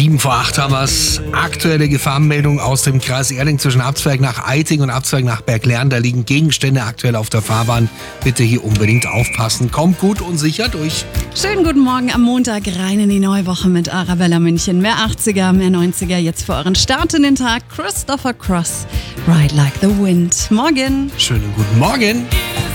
7 vor 8 haben wir es. Aktuelle Gefahrenmeldung aus dem Kreis Erding zwischen Abzweig nach Eiting und Abzweig nach Berglern. Da liegen Gegenstände aktuell auf der Fahrbahn. Bitte hier unbedingt aufpassen. Kommt gut und sicher durch. Schönen guten Morgen am Montag rein in die neue Woche mit Arabella München. Mehr 80er, mehr 90er jetzt für euren Start in den Tag. Christopher Cross, Ride Like the Wind. Morgen. Schönen guten Morgen.